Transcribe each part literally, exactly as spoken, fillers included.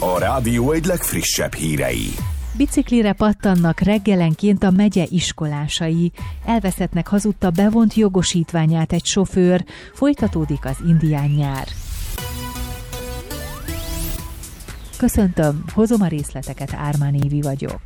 a rádió egy legfrissebb hírei. Biciklire pattannak reggelenként a megye iskolásai. Elveszettnek hazudta bevont jogosítványát egy sofőr. Folytatódik az indián nyár. Köszöntöm, hozom a részleteket, Ármán Évi vagyok.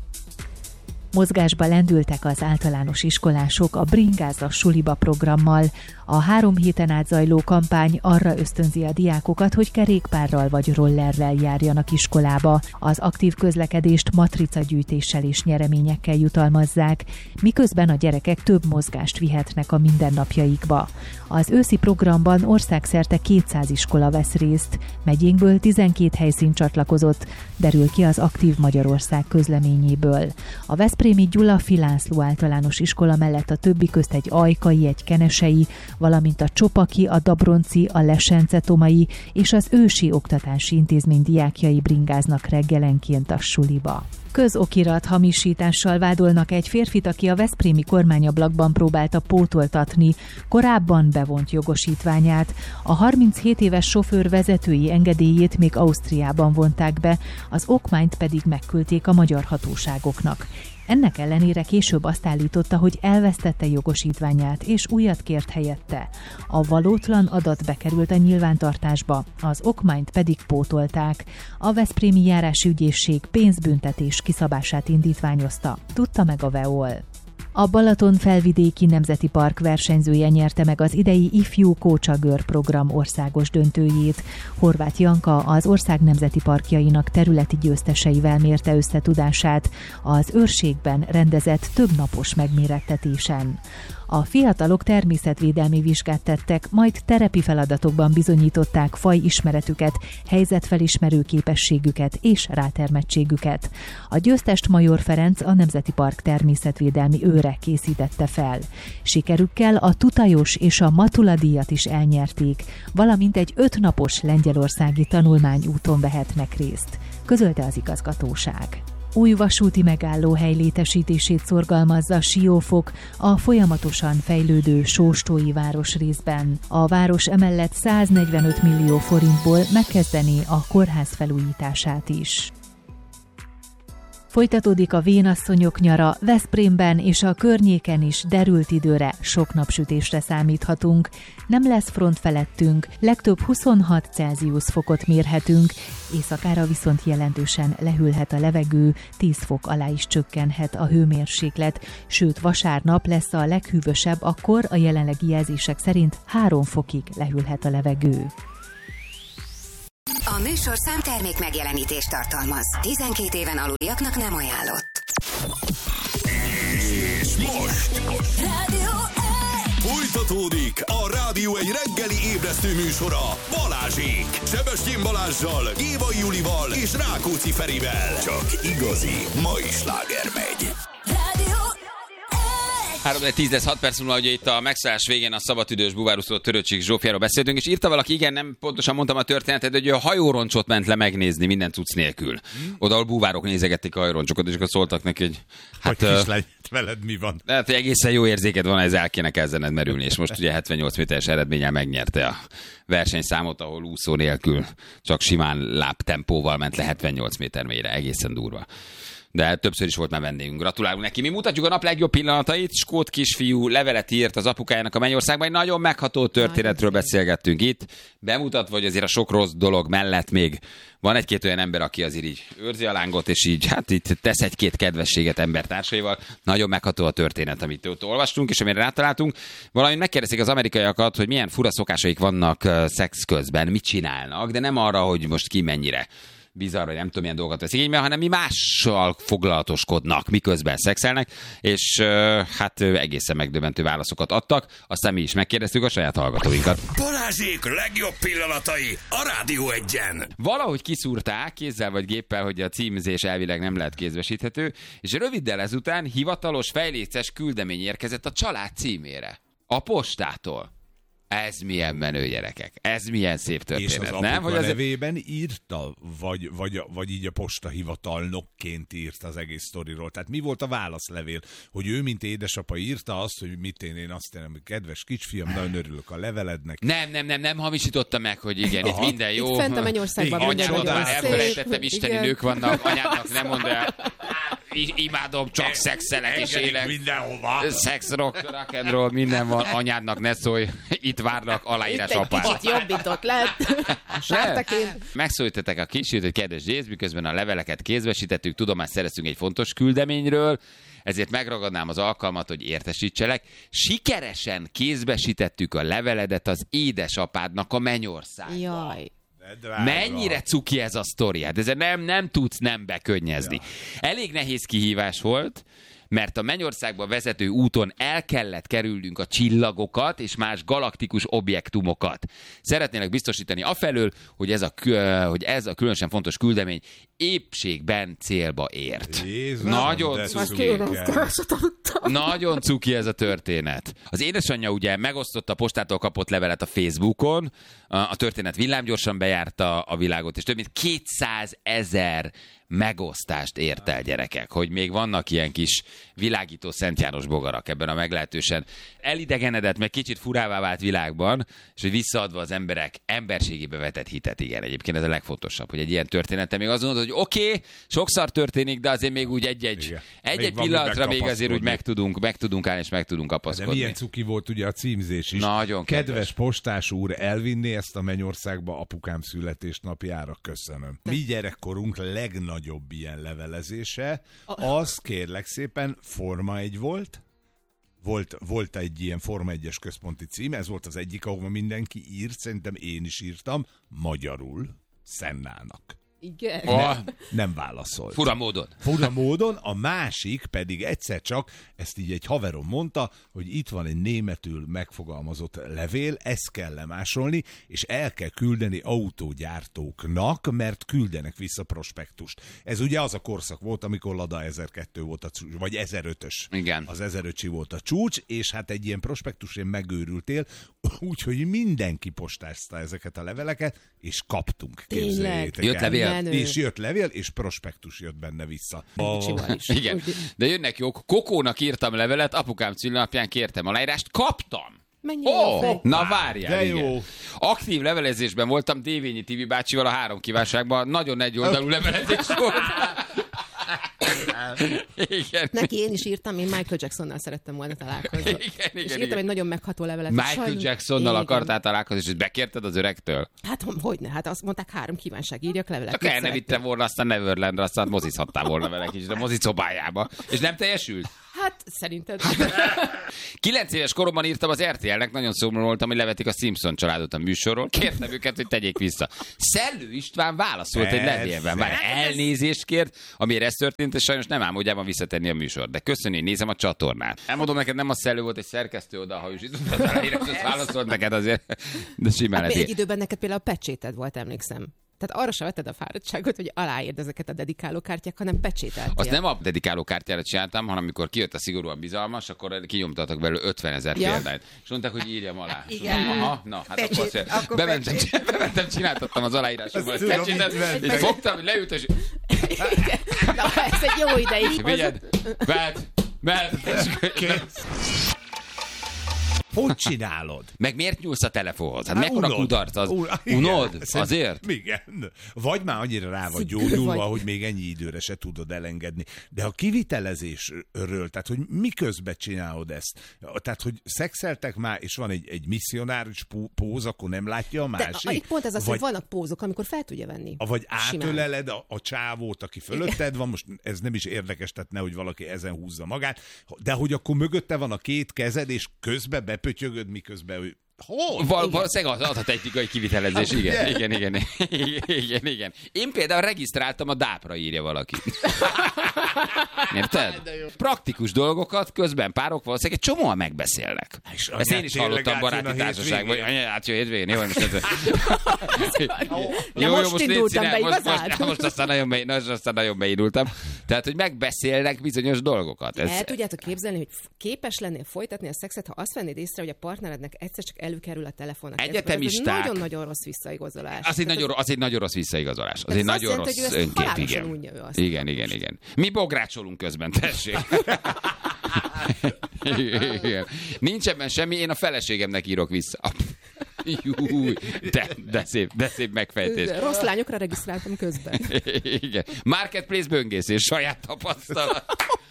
Mozgásba lendültek az általános iskolások a Bringázza suliba programmal. A három héten át zajló kampány arra ösztönzi a diákokat, hogy kerékpárral vagy rollerrel járjanak iskolába. Az aktív közlekedést matricagyűjtéssel és nyereményekkel jutalmazzák, miközben a gyerekek több mozgást vihetnek a mindennapjaikba. Az őszi programban országszerte kétszáz iskola vesz részt, megyénkből tizenkét helyszín csatlakozott, derül ki az Aktív Magyarország közleményéből. A veszprémi Gyula Filászló általános iskola mellett a többi közt egy ajkai, egy kenesei, valamint a Csopaki, a Dabronci, a Lesence-Tomai és az Ősi Oktatási Intézmény diákjai bringáznak reggelenként a suliba. Közokirat hamisítással vádolnak egy férfit, aki a veszprémi kormányablakban próbálta pótoltatni korábban bevont jogosítványát. A harminchét éves sofőr vezetői engedélyét még Ausztriában vonták be, az okmányt pedig megküldték a magyar hatóságoknak. Ennek ellenére később azt állította, hogy elvesztette jogosítványát, és újat kért helyette. A valótlan adat bekerült a nyilvántartásba, az okmányt pedig pótolták. A veszprémi járási ügyészség pénzbüntetés kiszabását indítványozta, tudta meg a vé e o el. A Balaton felvidéki nemzeti park versenyzője nyerte meg az idei ifjú Kócsagör program országos döntőjét. Horváth Janka az ország nemzeti parkjainak területi győzteseivel mérte összetudását az őrségben rendezett többnapos megmérettetésen. A fiatalok természetvédelmi vizsgát tettek, majd terepi feladatokban bizonyították fajismeretüket, helyzetfelismerő képességüket és rátermettségüket. A győztest Major Ferenc, a Nemzeti Park természetvédelmi őre készítette fel. Sikerükkel a Tutajos és a Matula díjat is elnyerték, valamint egy ötnapos lengyelországi tanulmányúton vehetnek részt, közölte az igazgatóság. Új vasúti megállóhely létesítését szorgalmazza Siófok a folyamatosan fejlődő Sóstói városrészben. A város emellett száznegyvenöt millió forintból megkezdeni a kórház felújítását is. Folytatódik a vénasszonyok nyara, Veszprémben és a környéken is derült időre, sok napsütésre számíthatunk. Nem lesz front felettünk, legtöbb huszonhat Celsius fokot mérhetünk, éjszakára viszont jelentősen lehűlhet a levegő, tíz fok alá is csökkenhet a hőmérséklet, sőt vasárnap lesz a leghűvösebb, akkor a jelenlegi jelzések szerint három fokig lehűlhet a levegő. A műsorszám termék megjelenítést tartalmaz. tizenkét éven aluliaknak nem ajánlott. És most Rádió egy! folytatódik a Rádió egy reggeli ébresztő műsora Balázsék. Sebestyén Balázssal, Gévai Julival és Rákóczi Ferivel. Csak igazi mai sláger megy. Rádió három tíz lesz hat perc múlva, ugye itt a megszállás végén a szabadidős búváruszó Törőcsik Zsófiáról beszéltünk, és írta valaki, igen, nem pontosan mondtam a történetet, hogy a hajóroncsot ment le megnézni minden cucc nélkül. Oda, ahol búvárok nézegették a hajóroncsokat, és akkor szóltak neki, hogy hát... Hogy kislány, veled mi van? Hát, hogy egészen jó érzéked van, ez el kéne kezdened merülni, és most ugye hetvennyolc méteres eredménnyel megnyerte a versenyszámot, ahol úszó nélkül csak simán lábtempóval ment le hetvennyolc méter mélyre, egészen durva. De többször is volt már vendégünk. Gratulálunk neki. Mi mutatjuk a nap legjobb pillanatait. Skót kisfiú levelet írt az apukájának a mennyországban. Egy nagyon megható történetről beszélgettünk itt. Bemutatva, hogy azért a sok rossz dolog mellett még van egy-két olyan ember, aki azért így őrzi a lángot, és így hát itt tesz egy-két kedvességet embertársaival. Nagyon megható a történet, amit ott olvastunk, és amire rátaláltunk. Valamint megkérdezik az amerikaiakat, hogy milyen fura szokásaik vannak szex közben, mit csinálnak, de nem arra, hogy most ki mennyire bizarr, hogy nem tudom, milyen dolgokat vesz igénybe, hanem mi mással foglalatoskodnak, miközben szexelnek, és uh, hát egészen megdöbbentő válaszokat adtak, aztán mi is megkérdeztük a saját hallgatóinkat. Balázsék legjobb pillanatai a Rádió egyen. Valahogy kiszúrták kézzel vagy géppel, hogy a címzés elvileg nem lehet kézbesíthető, és röviddel ezután hivatalos fejléces küldemény érkezett a család címére. A postától. Ez milyen menő, gyerekek. Ez milyen szép történet. És az nem? apuka Hogy az... levében írta, vagy, vagy, vagy így a postahivatalnokként írt az egész sztoriról. Tehát mi volt a válaszlevél? Hogy ő, mint édesapa írta azt, hogy mit én, én azt mondom, hogy kedves kisfiam, nagyon örülök a levelednek. Nem, nem, nem, nem hamisította meg, hogy igen, Aha. itt minden jó. Itt fent a mennyországban minden Anyámot nagyon már szép. elfelejtettem, isteni Igen. nők vannak, anyádnak nem mondd el. I- imádom, csak szexelek és élek. Mindenhova. Szex, rock, rock and roll, minden van. Anyádnak ne szólj, itt várnak, aláírás Itt egy apád. kicsit jobb, mint ott lett. Sártaként. Megszólítettek a kicsit, hogy kedves Jéz, miközben a leveleket kézbesítettük, tudomást szereztünk egy fontos küldeményről, ezért megragadnám az alkalmat, hogy értesítselek. Sikeresen kézbesítettük a leveledet az édesapádnak a mennyországba. Jaj. Mennyire cuki ez a sztori? Hát ezzel nem, nem tudsz nem bekönyezni. Ja. Elég nehéz kihívás volt, mert a Mennyországba vezető úton el kellett kerülnünk a csillagokat és más galaktikus objektumokat. Szeretnének biztosítani afelől, hogy ez a, hogy ez a különösen fontos küldemény épségben célba ért. Jézus, Nagyon cuki. Azt Nagyon cuki ez a történet. Az édesanyja ugye megosztotta a postától kapott levelet a Facebookon, a történet villámgyorsan bejárta a világot, és több mint kétszázezer megosztást ért el, gyerekek, hogy még vannak ilyen kis világító Szent János bogarak ebben a meglehetősen elidegenedett, meg kicsit furává vált világban, és hogy visszaadva az emberek emberségébe vetett hitet, igen, egyébként ez a legfontosabb, hogy egy ilyen történeten még azt mondod, hogy oké, okay, sokszor történik, de azért még úgy egy-egy, egy-egy pillanatra még azért úgy meg tudunk, meg tudunk állni, és meg tudunk kapaszkodni. De milyen cuki volt ugye a címzés is. Nagyon kedves. kedves postás úr, elvinni ezt a Mennyországba apukám születésnapjára, köszönöm. Mi gyerekkorunk legnagyobb ilyen levelezése, az kérlek szépen Forma egy volt, volt, volt egy ilyen Forma egyes központi cím, ez volt az egyik, ahova mindenki írt, szerintem én is írtam, magyarul, Szennának. Igen. Oh, Nem válaszolt. fura módon. Fura módon, a másik pedig egyszer csak, ezt így egy haverom mondta, hogy itt van egy németül megfogalmazott levél, ezt kell lemásolni, és el kell küldeni autógyártóknak, mert küldenek vissza prospektust. Ez ugye az a korszak volt, amikor Lada ezerkettő volt a csúcs, vagy ezerötös. Igen. Az ezerötös volt a csúcs, és hát egy ilyen prospektusén megőrültél, úgyhogy mindenki postázta ezeket a leveleket, és kaptunk, képzeljétek Jött el. levél? Menő. És jött levél, és prospektus jött benne vissza. Kicsival is. Igen, de jönnek jók. Kokónak írtam levelet, apukám szülinapján kértem aláírást, kaptam. Mennyire Ó, jó fej. na várjál, de igen. jó. Aktív levelezésben voltam Dévényi Tibi bácsival a három kívánságban, nagyon egy oldalú levelezés volt. Igen. Neki én is írtam, én Michael Jacksonnal szerettem volna találkozni. Igen, és igen, írtam igen. egy nagyon megható levelet. Michael Sajnos- Jacksonnal Igen. akartál találkozni, és bekérted az öregtől? Hát hogyne, hát azt mondták, három kívánság, írjak levelet. Csak Mit el ne szeretnél? vittem volna azt a Neverlandre, aztán mozizhattál volna vele kicsit a mozicobájába. És nem teljesült? Hát szerinted. Kilenc éves koromban írtam az er té el-nek, nagyon szomorú voltam, hogy levetik a Simpson családot a műsorról. Kértem őket, hogy tegyék vissza. Szellő István válaszolt egy Persze. levélben. Már elnézést kért, amiért ez történt, és sajnos nem álmodjában visszatenni a műsor. De köszönni, hogy nézem a csatornát. Elmondom neked, nem a Szellő volt, egy szerkesztő oda, ha is itt azt válaszolt neked azért. De simán Hát, lehet. egy időben neked például a pecséted volt, emlékszem. Tehát arra sem vetted a fáradtságot, hogy aláírd ezeket a dedikálókártyák, hanem pecsételtél. Azt nem a dedikáló kártyára csináltam, hanem amikor kijött a szigorúan bizalmas, akkor kinyomtattak belőle ötvenezer Ja. példányt. És mondták, hogy írjam alá. És Igen. mondom, aha, na, hát Pecsét, akkor, azt mondja, akkor bementem, bementem, csináltattam az aláírásommal. Azt tudom, Pecsétet, mit vettek. és fogtam, hogy leült, és Na, ez egy jó ideig. figyeld, vedd, vedd, Hogy csinálod? meg miért nyúlsz a telefonhoz? Hát Hát mekkora unod. kudarc az? Un- igen, Unod? szerintem- Azért? Igen. Vagy már annyira rá vagy Szigorú gyógyulva, vagy. hogy még ennyi időre se tudod elengedni. De a kivitelezésről, tehát hogy miközben csinálod ezt? Tehát, hogy szexeltek már, és van egy, egy misszionáris pó- póz, akkor nem látja a De másik? a, itt pont ez az, vagy, hogy vannak pózok, amikor fel tudja venni. vagy Simán. átöleled a, a csávót, aki fölötted van, most ez nem is érdekes, tehát nehogy valaki ezen húzza magát, de hogy akkor mögötte van a két kezed, és közbe bepötyögöd, miközben ő... Hol? Val- valószínűleg az, az a technikai kivitelezés, igen, igen, igen, igen, igen, igen. Én például regisztráltam a dápra, írja valaki. Érted? Praktikus dolgokat közben párok valószínűleg egy csomóan megbeszélnek. És Ezt én anyád is tényleg hallottam átjön baráti a társaságban. hétvégén? Anya, átjön a hétvégén, jó, most Ja, most légy indultam színes, be most, igazán. most, most aztán nagyon, be, most aztán nagyon beindultam. Tehát, hogy megbeszélnek bizonyos dolgokat. Ez... El tudjátok képzelni, hogy képes lennél folytatni a szexet, ha azt vennéd észre, hogy a partnerednek egyszer csak előkerül a telefonnak. Egyetemisták. Ez nagyon-nagyon rossz visszaigazolás. Az egy nagyon, az egy nagyon rossz visszaigazolás. Az egy nagyon jelenti, rossz önkép, igen. Unja, Igen, igen, igen. Mi bográcsolunk közben, tessék. Igen. Nincs ebben semmi, én a feleségemnek írok vissza. Júj, de, de, szép, de szép megfejtés. Rossz lányokra regisztráltam közben. Igen. Marketplace böngészés, saját tapasztalat.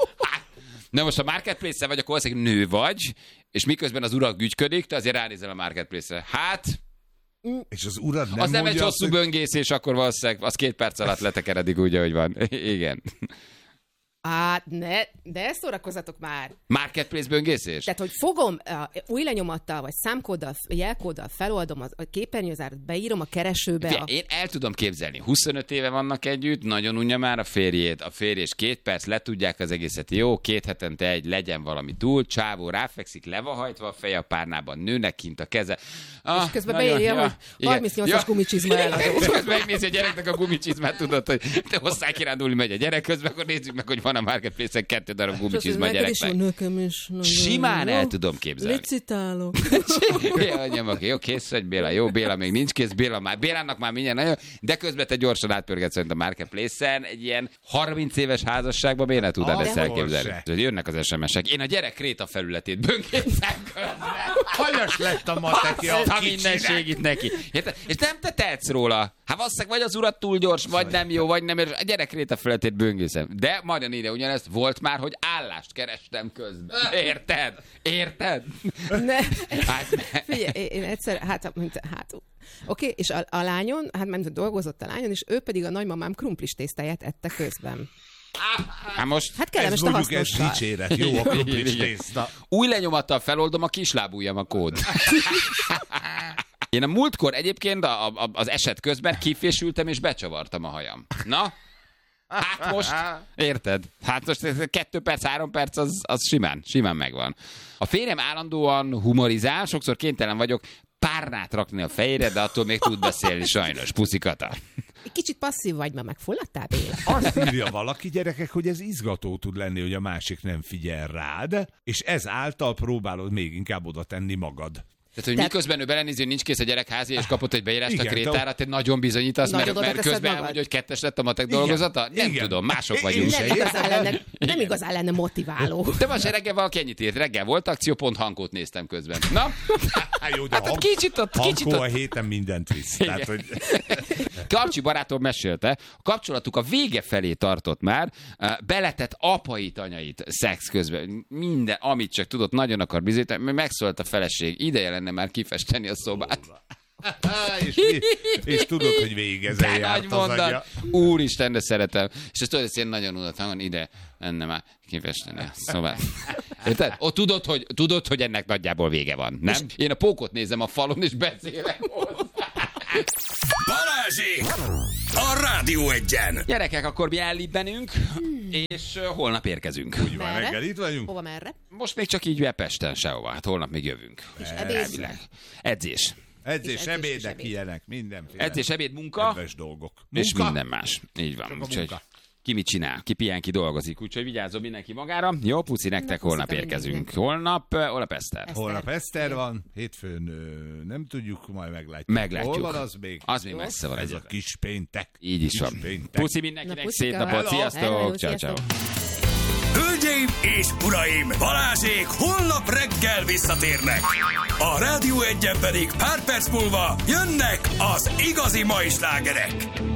Na most a Marketplace-en vagy, akkor valószínűleg nő vagy, és miközben az urak gügyködik, te azért ránézel a Marketplace-re. Hát... És az urad nem az nem egy hosszú azt, hogy... böngészés, akkor valószínűleg az két perc alatt letekeredik úgy, ahogy van. Igen. Hát, ne, de ezt szórakozatok már. Marketplace böngészés? Tehát, hogy fogom uh, új lenyomattal, vagy számkóddal, jelkóddal feloldom a, a képernyőzárat, beírom a keresőbe. Fé, A... Én el tudom képzelni. huszonöt éve vannak együtt, nagyon unja már a férjét, a férj és két perc, letudják az egészet. Jó, két hetente egy, legyen valami túl, csávó ráfekszik, le van hajtva a feje a párnában, nőnek kint a keze. Ah, és közben beírja, ja, hogy harmincnyolcas ja. gumicsizma eladó. És közben megnézi a gyereknek a gumicsizmát, tudod, hogy te hozzá kirándulni megy a gyerek közben, akkor nézzük meg, hogy van a Marketplace-en kettő darab gumicsizma a gyereknek. Nekem is simán el tudom képzelni. Licitálok. Jó, anyám, jó, kész vagy Béla. Jó, Béla még nincs kész. Béla már, Bélának már mindjárt nagyon, de közben te gyorsan átpörgetsz a Marketplace-en egy ilyen harminc éves házasságban miért ne tudnád ezt elképzelni? Jönnek az es em es-ek. Én a gyerek kréta felületét böngészem közben. Hanyas lett a mateki a kicsinek. Minden segít neki. És nem te tehetsz róla. Hát valószínűleg vagy az urat túl gyors, vagy nem jó, vagy nem. A gyerek kréta felületét böngészem. De majd ide ugyanezt volt már, hogy állást kerestem közben. Érted? Érted? Ne. Hát ne. Figyelj, én egyszer, hát, mint, hát oké, okay, és a, a lányon, hát nem dolgozott a lányon, és ő pedig a nagymamám krumplis tésztáját ette közben. Hát most... Hát kellemes a hasznossal. Ez dicséret, jó a krumplis tészta. Új lenyomattal feloldom a kislábújam a kód. Én a múltkor egyébként a, a, az eset közben kifésültem és becsavartam a hajam. Na? Hát most, érted? Hát most kettő perc, három perc, az, az simán, simán megvan. A férjem állandóan humorizál, sokszor kénytelen vagyok párnát rakni a fejére, de attól még tud beszélni sajnos. Puszikata. Egy kicsit passzív vagy, mert megfulladtál, Béla. Azt írja valaki, gyerekek, hogy ez izgató tud lenni, hogy a másik nem figyel rád, és ezáltal próbálod még inkább oda tenni magad. Tehát, hogy Tehát... miközben ő belenézi, hogy nincs kész a gyerek házi, és kapott egy beírást a krétára, te nagyon bizonyítasz, mert, mert közben elmondja, hogy kettes lett a matek dolgozata? Nem Igen. tudom, mások vagyunk. Nem igazán, lenne, nem igazán lenne motiváló. De most reggel valaki ennyit írt. Reggel volt akció, pont Hankót néztem közben. Na? Jó, de hát ott kicsit ott, kicsit ott. Hankó a héten mindent visz. Tehát, hogy... Kapcsi barátom mesélte, a kapcsolatuk a vége felé tartott már, beletett apait, anyait szex közben. Minden, amit csak tudott, nagyon akar bizonyítani, megszólt a feleség, ideje lenne már kifesteni a szobát. és, és tudod, hogy végig ezzel járt az agya. Úristen, de szeretem. És ezt tudod, hogy én nagyon unott hangon, ide lenne már kifesteni a szobát. Érted? Ott tudod, hogy, tudod, hogy ennek nagyjából vége van, nem? Én a pókot nézem a falon, és beszélek hozzá. Balázsék! A Rádió Egyen! Gyerekek, akkor mi ellibbenünk, és uh, holnap érkezünk. Úgy van, reggel itt vagyunk. Hova, merre? Most még csak így Pesten sehova, hát holnap még jövünk. És ebéd? Edzés. Edzés, ebédek, ilyenek, mindenféle. Edzés, ebéd, munka. Kedves dolgok. És Munka? minden más. Így van. Úgyhogy ki mit csinál, ki pihen, ki dolgozik. Úgyhogy vigyázzon mindenki magára. Jó, puszi nektek, holnap érkezünk. Holnap, holnap Eszter. Eszter. Holnap Eszter van, hétfőn nem tudjuk, majd meglátjuk. Meglátjuk. Hol van az még? Az még messze van. Ez a kis péntek. Így is van. Puszi mindenkinek, szép napot, sziasztok, ciao, ciao. Hölgyeim és uraim, Balázsék holnap reggel visszatérnek. A Rádió Egyen pedig pár perc múlva jönnek az igazi mai slágerek.